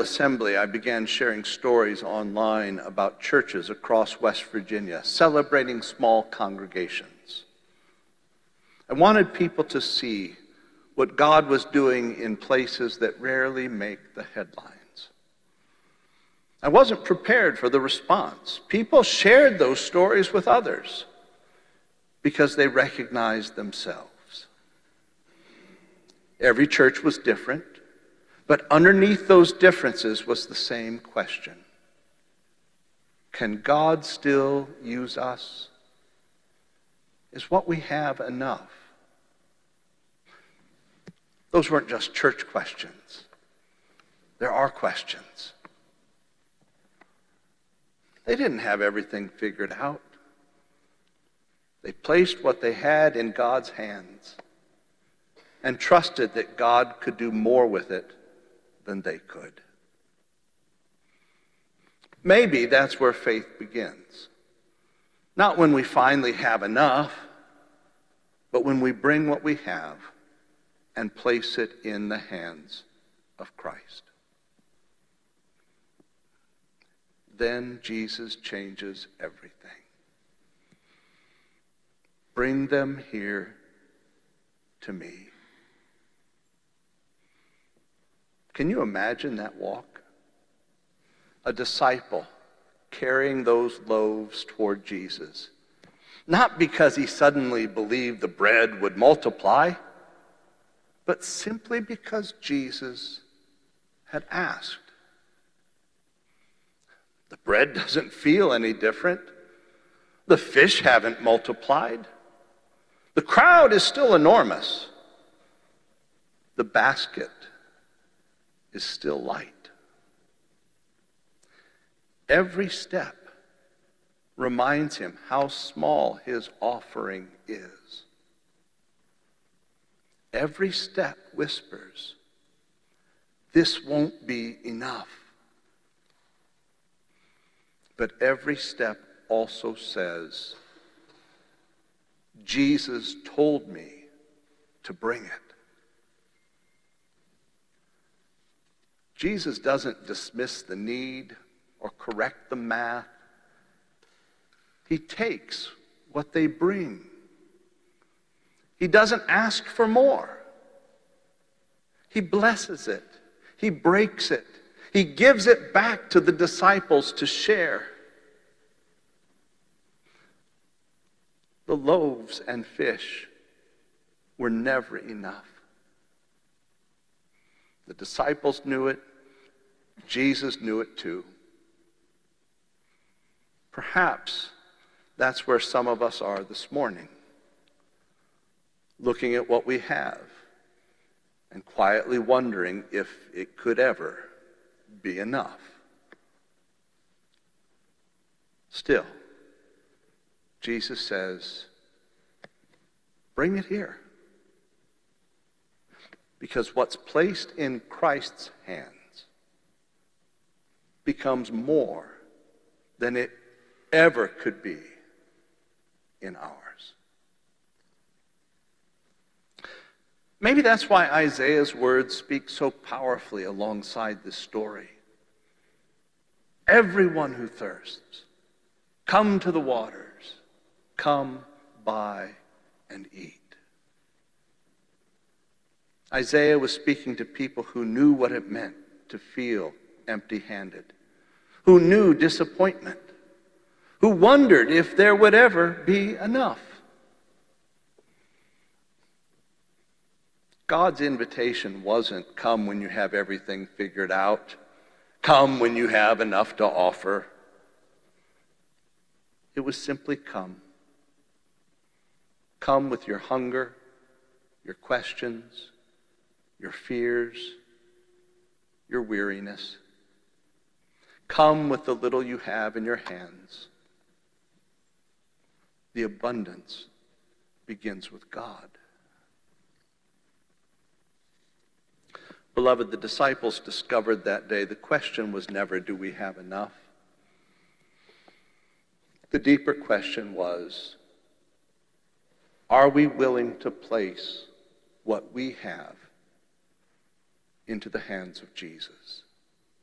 Assembly, I began sharing stories online about churches across West Virginia celebrating small congregations. I wanted people to see what God was doing in places that rarely make the headlines. I wasn't prepared for the response. People shared those stories with others because they recognized themselves. Every church was different, but underneath those differences was the same question. Can God still use us? Is what we have enough? Those weren't just church questions. There are questions. They didn't have everything figured out. They placed what they had in God's hands and trusted that God could do more with it than they could. Maybe that's where faith begins. Not when we finally have enough, but when we bring what we have and place it in the hands of Christ. Then Jesus changes everything. Bring them here to me. Can you imagine that walk? A disciple carrying those loaves toward Jesus. Not because he suddenly believed the bread would multiply, but simply because Jesus had asked. The bread doesn't feel any different. The fish haven't multiplied. The crowd is still enormous. The basket is still light. Every step reminds him how small his offering is. Every step whispers, this won't be enough. But every step also says, Jesus told me to bring it. Jesus doesn't dismiss the need or correct the math. He takes what they bring. He doesn't ask for more. He blesses it. He breaks it. He gives it back to the disciples to share. The loaves and fish were never enough. The disciples knew it. Jesus knew it too. Perhaps that's where some of us are this morning, looking at what we have and quietly wondering if it could ever be enough. Still, Jesus says, bring it here. Because what's placed in Christ's hands becomes more than it ever could be in ours. Maybe that's why Isaiah's words speak so powerfully alongside this story. Everyone who thirsts, come to the waters, come buy and eat. Isaiah was speaking to people who knew what it meant to feel empty-handed, who knew disappointment, who wondered if there would ever be enough. God's invitation wasn't come when you have everything figured out, come when you have enough to offer. It was simply come. Come with your hunger, your questions, your fears, your weariness. Come with the little you have in your hands. The abundance begins with God. Beloved, the disciples discovered that day the question was never, do we have enough? The deeper question was, are we willing to place what we have into the hands of Jesus?